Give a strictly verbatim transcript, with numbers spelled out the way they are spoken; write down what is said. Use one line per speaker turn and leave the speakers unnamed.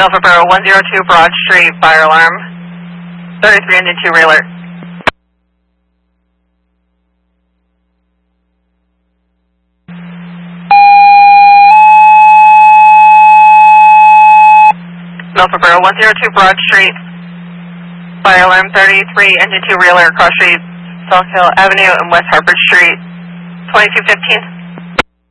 Milford Borough, one oh two Broad Street, fire alarm, thirty-three engine two railer. Milford Borough, one oh two Broad Street, fire alarm, thirty-three engine two railer, cross street, South Hill Avenue and West Hartford Street, twenty-two fifteen.